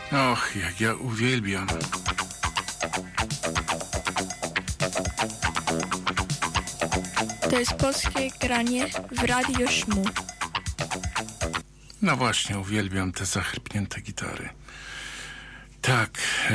Och, jak ja uwielbiam. To jest polskie granie w Radio Szmu. No właśnie, uwielbiam te zachrypnięte gitary. Tak,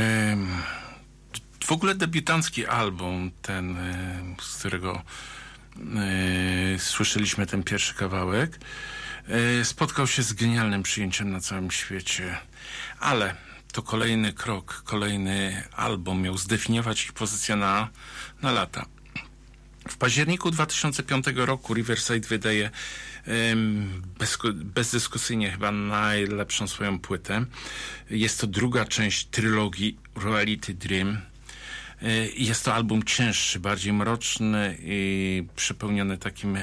w ogóle debiutancki album, ten, z którego słyszeliśmy ten pierwszy kawałek, spotkał się z genialnym przyjęciem na całym świecie, ale to kolejny krok, kolejny album miał zdefiniować ich pozycję na lata. W październiku 2005 roku Riverside wydaje bezdyskusyjnie chyba najlepszą swoją płytę. Jest to druga część trylogii Reality Dream. Jest to album cięższy, bardziej mroczny i przepełniony takim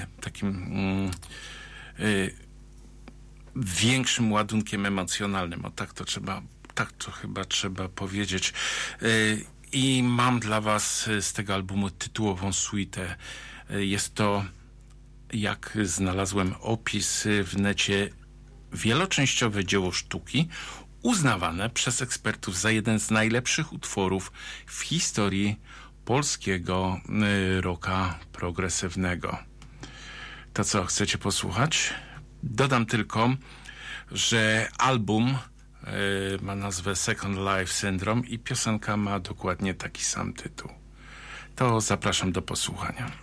większym ładunkiem emocjonalnym. O tak to chyba trzeba powiedzieć. I mam dla was z tego albumu tytułową suitę. Jest to, jak znalazłem opis w necie, wieloczęściowe dzieło sztuki, uznawane przez ekspertów za jeden z najlepszych utworów w historii polskiego rocka progresywnego. To co, chcecie posłuchać? Dodam tylko, że album ma nazwę Second Life Syndrome i piosenka ma dokładnie taki sam tytuł. To zapraszam do posłuchania.